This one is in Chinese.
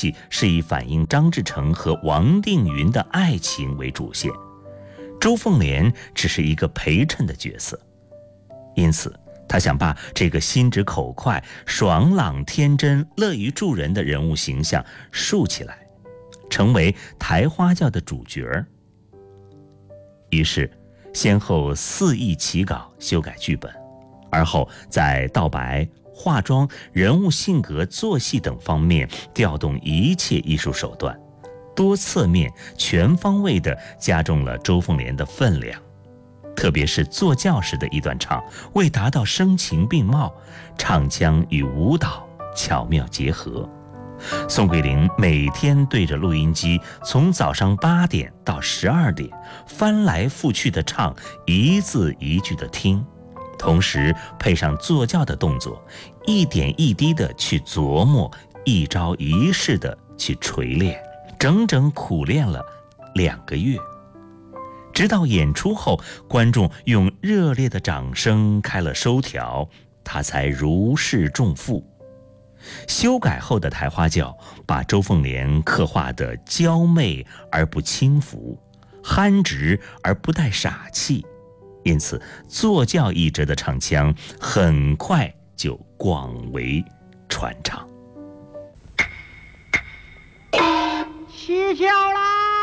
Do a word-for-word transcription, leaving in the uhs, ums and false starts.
戏是以反映张志成和王定云的爱情为主线，周凤莲只是一个陪衬的角色。因此他想把这个心直口快、爽朗天真、乐于助人的人物形象树起来，成为抬花轿的主角。于是先后四易起稿修改剧本，而后在道白、化妆、人物性格、做戏等方面调动一切艺术手段，多侧面全方位地加重了周凤莲的分量。特别是坐轿时的一段唱，为达到声情并茂，唱腔与舞蹈巧妙结合。宋桂龄每天对着录音机，从早上八点到十二点，翻来覆去的唱，一字一句的听，同时配上坐轿的动作，一点一滴的去琢磨，一招一式的去锤炼，整整苦练了两个月。直到演出后，观众用热烈的掌声开了收条，他才如释重负。修改后的抬花轿把周凤莲刻画得娇媚而不轻浮，憨直而不带傻气，因此坐轿一折的唱腔很快就广为传唱。 起轿啦！